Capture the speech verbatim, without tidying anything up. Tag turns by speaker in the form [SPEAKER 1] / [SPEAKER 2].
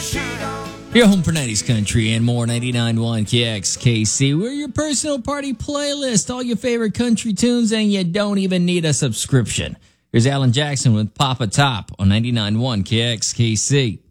[SPEAKER 1] Your home for nineties country and more, ninety-nine point one K X K C. We're your personal party playlist, all your favorite country tunes, and you don't even need a subscription. Here's Alan Jackson with Papa Top on ninety-nine point one K X K C.